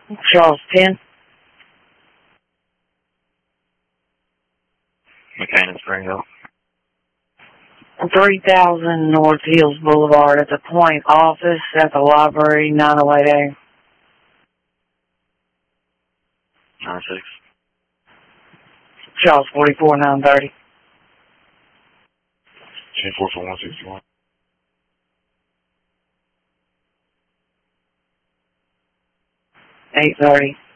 Charles 10. McCain, Spring Hill. 3000 North Hills Boulevard at the Point office at the library, 908A. 96. Charles 44, 930. 10-4 for 161. 830.